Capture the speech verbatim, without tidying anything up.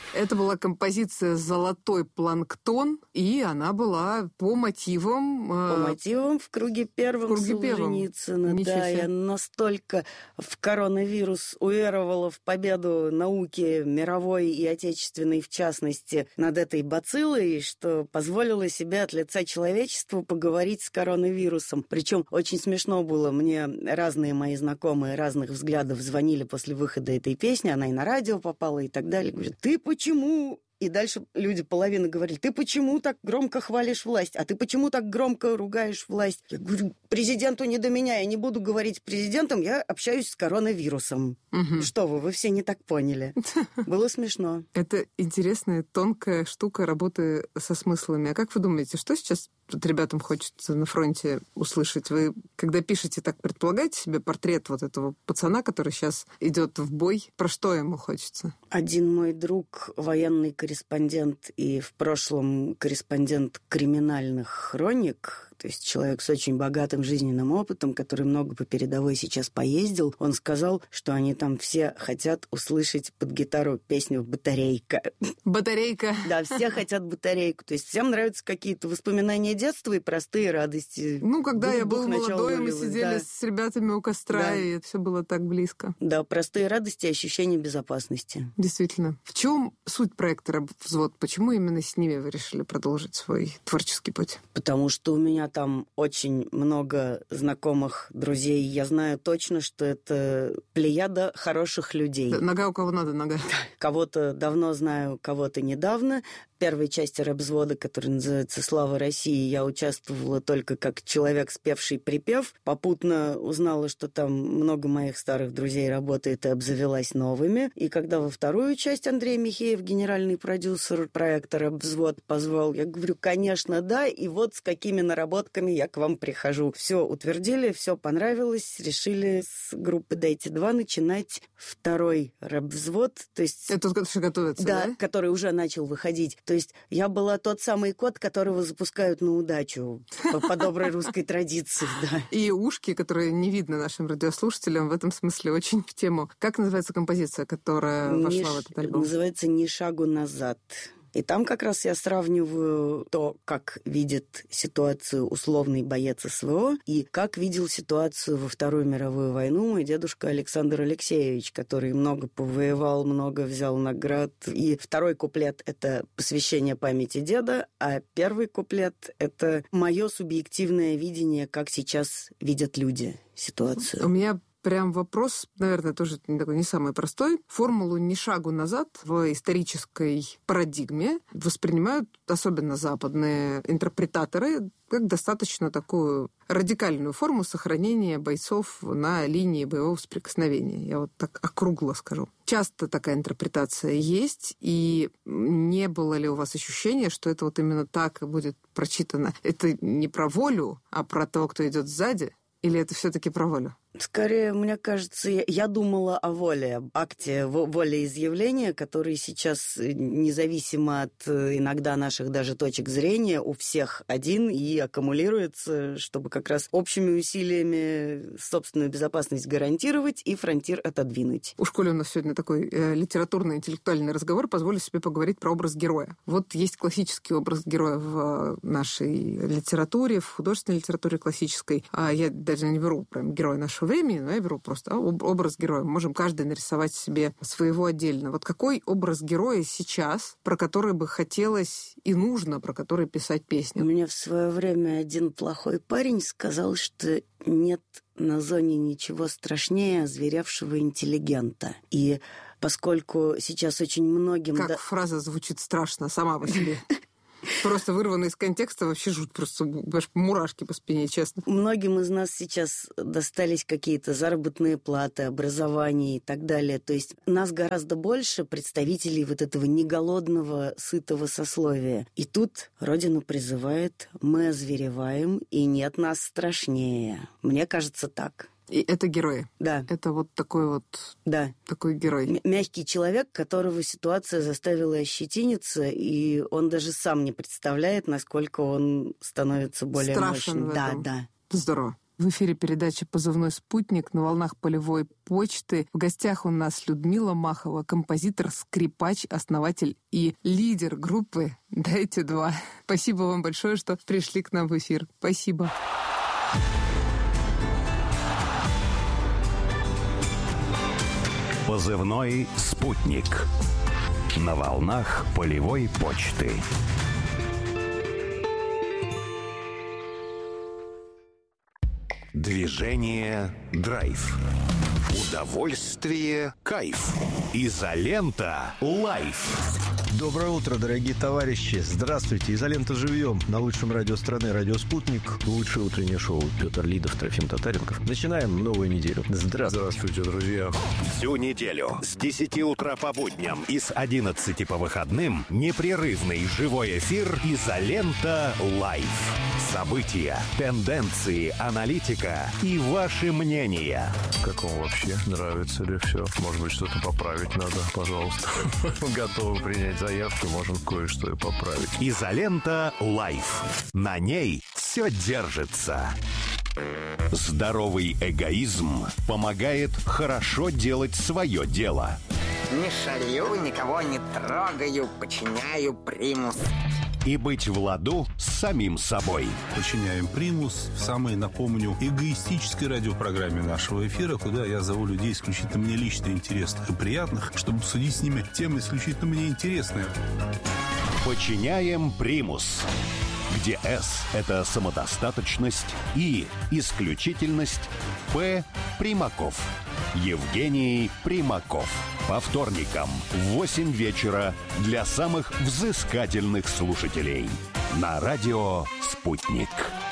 Это была композиция «Золотой планктон», и она была по мотивам... По э... мотивам «В круге первом» Солженицына. Да, я настолько в коронавирус уверовала в победу науки мировой и отечественной, в частности, над этой бациллой, что позволила себе от лица человечества поговорить с коронавирусом. Причем очень смешно было. Мне разные мои знакомые разных взглядов звонили после выхода этой песни, она и на радио попала и так далее. Говорят, ты почему... И дальше люди половина говорили, ты почему так громко хвалишь власть? А ты почему так громко ругаешь власть? Я говорю, президенту не до меня, я не буду говорить с президентом, я общаюсь с коронавирусом. Угу. Что вы, вы все не так поняли. Было смешно. Это интересная, тонкая штука работы со смыслами. А как вы думаете, что сейчас тут ребятам хочется на фронте услышать? Вы, когда пишете, так предполагаете себе портрет вот этого пацана, который сейчас идет в бой? Про что ему хочется? Один мой друг, военный корреспондент и в прошлом корреспондент криминальных хроник, то есть человек с очень богатым жизненным опытом, который много по передовой сейчас поездил, он сказал, что они там все хотят услышать под гитару песню «Батарейка». Батарейка. Да, все хотят батарейку. То есть всем нравятся какие-то воспоминания детства и простые радости. Ну, когда дух, я был молодой, мы сидели да. с ребятами у костра, да. И это все было так близко. Да, простые радости и ощущение безопасности. Действительно. В чем суть проекта «Рабвзвод»? Почему именно с ними вы решили продолжить свой творческий путь? Потому что у меня там очень много знакомых друзей. Я знаю точно, что это плеяда хороших людей. Нога у кого надо, нога. Кого-то давно знаю, кого-то недавно. В первой части «Рабвзвода», которая называется «Слава России», я участвовала только как человек, спевший припев. Попутно узнала, что там много моих старых друзей работает, и обзавелась новыми. И когда во вторую часть Андрей Михеев, генеральный продюсер проекта «Рабвзвод», позвал, я говорю, конечно, да, и вот с какими наработками я к вам прихожу. Все утвердили, все понравилось, решили с группы «Дайте два» начинать второй «Рабвзвод». То есть... Это тот, который готовится, да? Да, который уже начал выходить. То есть я была тот самый кот, которого запускают на удачу по, по доброй русской традиции, да. И ушки, которые не видно нашим радиослушателям, в этом смысле очень в тему. Как называется композиция, которая вошла ни, в этот альбом? Называется «Ни шагу назад». И там как раз я сравниваю то, как видит ситуацию условный боец СВО и как видел ситуацию во Вторую мировую войну мой дедушка Александр Алексеевич, который много повоевал, много взял наград. И второй куплет – это посвящение памяти деда, а первый куплет – это мое субъективное видение, как сейчас видят люди ситуацию. У меня прям вопрос, наверное, тоже такой не самый простой. Формулу «ни шагу назад» в исторической парадигме воспринимают особенно западные интерпретаторы как достаточно такую радикальную форму сохранения бойцов на линии боевого соприкосновения. Я вот так округло скажу. Часто такая интерпретация есть, и не было ли у вас ощущения, что это вот именно так и будет прочитано? Это не про волю, а про того, кто идет сзади? Или это все-таки про волю? Скорее, мне кажется, я, я думала о воле, об акте волеизъявления, который сейчас, независимо от иногда наших даже точек зрения, у всех один и аккумулируется, чтобы как раз общими усилиями собственную безопасность гарантировать и фронтир отодвинуть. У школы у нас сегодня такой э, литературно-интеллектуальный разговор. Позволю себе поговорить про образ героя. Вот есть классический образ героя в нашей литературе, в художественной литературе классической. А я даже не беру прям героя нашего времени, но я беру просто образ героя. Можем каждый нарисовать себе своего отдельно. Вот какой образ героя сейчас, про который бы хотелось и нужно, про который писать песню? Мне в свое время один плохой парень сказал, что нет на зоне ничего страшнее озверевшего интинтеллигента. И поскольку сейчас очень многим... Как да... фраза звучит страшно сама по себе. Просто вырвано из контекста, вообще жуть, просто мурашки по спине, честно. Многим из нас сейчас достались какие-то заработные платы, образование и так далее. То есть нас гораздо больше представителей вот этого неголодного, сытого сословия. И тут Родина призывает, мы озвереваем, и нет нас страшнее. Мне кажется, так. И это герой. Да. Это вот такой вот... Да. Такой герой. М- мягкий человек, которого ситуация заставила ощетиниться, и он даже сам не представляет, насколько он становится более страшен мощным. в Да, этом. да. Здорово. В эфире передача «Позывной спутник» на волнах полевой почты. В гостях у нас Людмила Махова, композитор, скрипач, основатель и лидер группы «Дайте два». Спасибо вам большое, что пришли к нам в эфир. Спасибо. Позывной «Спутник» на волнах полевой почты. Движение «Драйв». Удовольствие «Кайф». Изолента «Лайф». Доброе утро, дорогие товарищи. Здравствуйте. Изолента живьем. На лучшем радио страны «Радио Спутник». Лучшее утреннее шоу. Петр Лидов, Трофим Татаренков. Начинаем новую неделю. Здравствуйте. Здравствуйте, друзья. Всю неделю с десяти утра по будням и с одиннадцати по выходным непрерывный живой эфир «Изолента Лайф». События, тенденции, аналитика и ваши мнения. Как вам вообще? Нравится ли все? Может быть, что-то поправить надо? Пожалуйста. Готовы принять заявку, можем кое-что и поправить. «Изолента Лайф». На ней все держится. Здоровый эгоизм помогает хорошо делать свое дело. Не шалю, никого не трогаю, подчиняю примус. И быть в ладу с самим собой. Подчиняем примус в самой, напомню, эгоистической радиопрограмме нашего эфира, куда я зову людей исключительно мне лично интересных и приятных, чтобы обсудить с ними темы исключительно мне интересные. Подчиняем примус, где «С» — это самодостаточность, «И» — исключительность, «П» — Примаков. Евгений Примаков. По вторникам в восемь вечера для самых взыскательных слушателей. На радио «Спутник».